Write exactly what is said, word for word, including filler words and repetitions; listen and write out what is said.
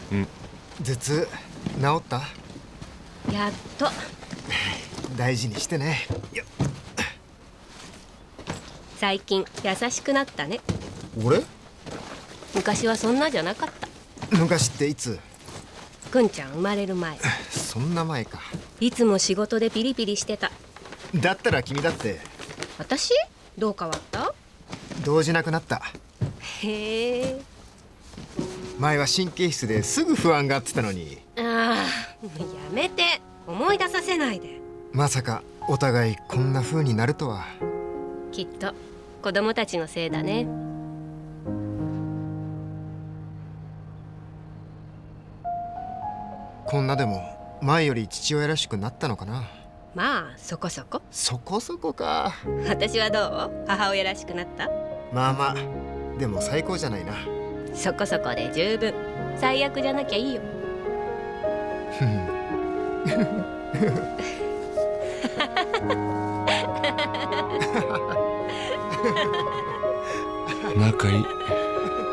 うん。 頭痛治った？ やっと。 大事にしてね。よっ。 最近優しくなったね。 俺？ 昔はそんなじゃなかった。 昔っていつ？ くんちゃん生まれる前。 そんな前か。 いつも仕事でピリピリしてた。 だったら君だって。 私？どう変わった？ 動じなくなった。 へえ。 前は神経質ですぐ不安がってたのに。 ああ、やめて。思い出させないで。 まさかお互いこんな風になるとは。 きっと子供たちのせいだね。 こんなでも前より父親らしくなったのかな。 まあそこそこ。 そこそこか。 私はどう？母親らしくなった？ まあまあ、でも最高じゃないな。 そこそこで十分。最悪じゃなきゃいいよ。 仲いい。